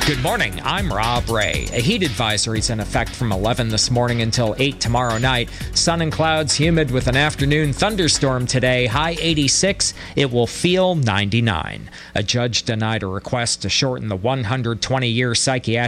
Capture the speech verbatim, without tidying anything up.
Good morning, I'm Rob Ray. A heat advisory is in effect from eleven this morning until eight tomorrow night. Sun and clouds, humid with an afternoon thunderstorm today, high eighty-six. It will feel ninety-nine. A judge denied a request to shorten the one hundred twenty year psychiatric